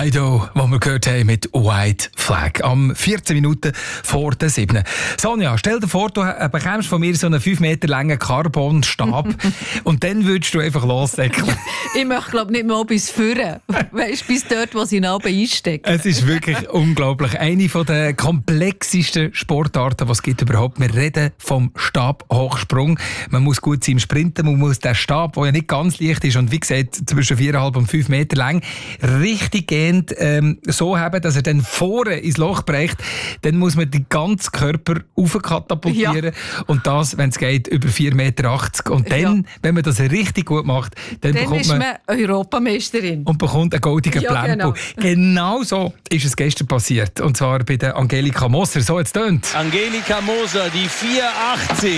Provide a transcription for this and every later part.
Dido, wo wir gehört haben mit White Flag. Am 14 Minuten vor der 7. Sonja, stell dir vor, du bekommst von mir so einen 5 Meter langen Carbon-Stab und dann würdest du einfach lossäckeln. Ich möchte, glaube nicht mal bis vorne. Weißt du, bis dort, wo sie ihn einsteckt. Es ist wirklich unglaublich. Eine der komplexesten Sportarten, die es gibt überhaupt. Wir reden vom Stabhochsprung. Man muss gut sein im Sprinten, man muss den Stab, der ja nicht ganz leicht ist und wie gesagt zwischen 4,5 und 5 Meter lang, richtig gehend so haben, dass er dann vorne ins Loch bricht. Dann muss man den ganzen Körper aufkatapultieren. Ja. Und das, wenn es geht, über 4,80 Meter. Und dann, wenn man das richtig gut macht, dann bekommt man Europameisterin. Und bekommt einen goldenen Plempo. Genau so ist es gestern passiert. Und zwar bei der Angelika Moser. So jetzt tönt. Angelika Moser, die 4,80.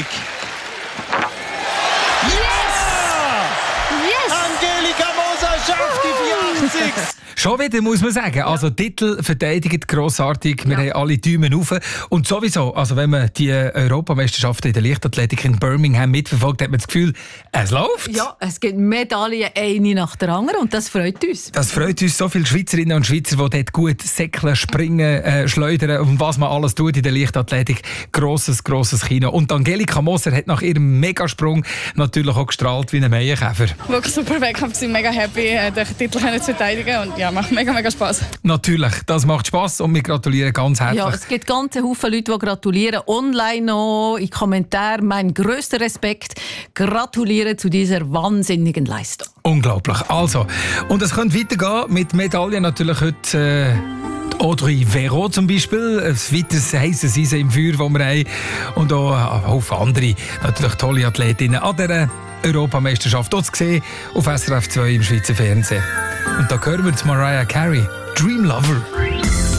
Angelika Moser schafft die 4,80. Schon wieder, muss man sagen. Also, Titel verteidigt grossartig. Wir haben alle Daumen rauf. Und sowieso, also wenn man die Europameisterschaften in der Leichtathletik in Birmingham mitverfolgt, hat man das Gefühl, es läuft. Ja, es gibt Medaillen, eine nach der anderen, und das freut uns. Das freut uns, so viele Schweizerinnen und Schweizer, die dort gut säckeln, springen, schleudern und was man alles tut in der Leichtathletik. Grosses Kino. Und Angelika Moser hat nach ihrem Megasprung natürlich auch gestrahlt wie ein Maienkäfer. Wirklich super Wettkampf, ich bin mega happy, den Titel zu verteidigen und ja, macht mega Spass. Natürlich, das macht Spass und wir gratulieren ganz herzlich. Ja, es gibt ganze Haufen Leute, die gratulieren. Online noch, in Kommentaren. Mein grösster Respekt. Gratulieren zu dieser wahnsinnigen Leistung. Unglaublich. Also, und es könnte weitergehen mit Medaillen natürlich heute. Audrey Vero zum Beispiel, ein weiteres heisses Eisen im Feuer, das wir haben. Und auch ein Haufen andere, natürlich tolle Athletinnen an dieser Europameisterschaft. Dort zu sehen auf SRF 2 im Schweizer Fernsehen. Und da hören wir jetzt Mariah Carey, Dream Lover.